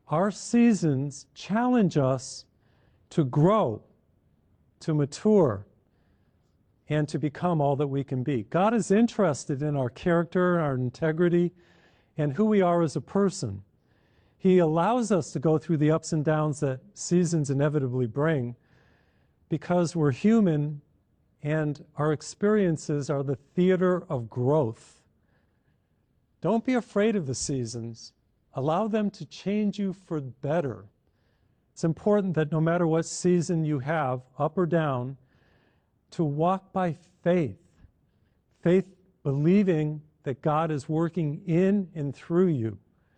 our seasons challenge us to grow, to mature, and to become all that we can be. God is interested in our character, our integrity, and who we are as a person. He allows us to go through the ups and downs that seasons inevitably bring because we're human and our experiences are the theater of growth. Don't be afraid of the seasons. Allow them to change you for better. It's important that no matter what season you have, up or down, to walk by faith. Faith believing that God is working in and through you.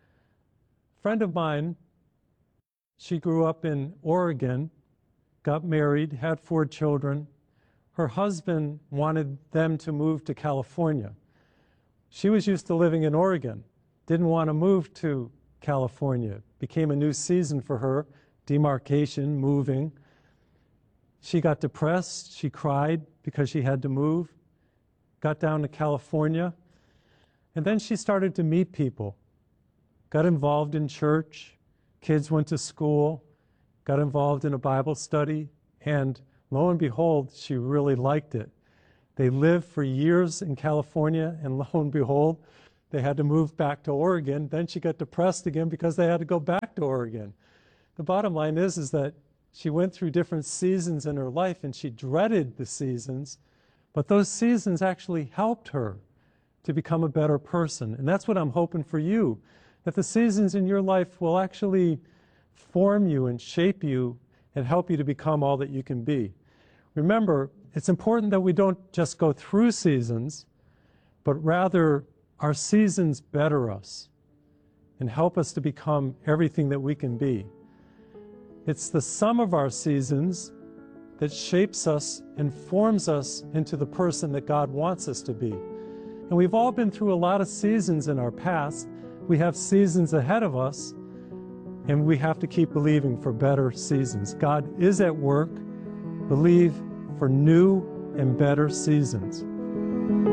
A friend of mine, she grew up in Oregon, got married, had 4 children. Her husband wanted them to move to California. She was used to living in Oregon, didn't want to move to California. Became a new season for her, demarcation, moving. She got depressed, she cried because she had to move, got down to California, and then she started to meet people, got involved in church, kids went to school, got involved in a Bible study, and lo and behold, she really liked it. They lived for years in California, and lo and behold, they had to move back to Oregon. Then she got depressed again because they had to go back to Oregon. The bottom line is that she went through different seasons in her life, and she dreaded the seasons, but those seasons actually helped her to become a better person. And that's what I'm hoping for you, that the seasons in your life will actually form you and shape you and help you to become all that you can be. Remember, it's important that we don't just go through seasons, but rather our seasons better us and help us to become everything that we can be. It's the sum of our seasons that shapes us and forms us into the person that God wants us to be. And we've all been through a lot of seasons in our past. We have seasons ahead of us, and we have to keep believing for better seasons. God is at work. Believe for new and better seasons.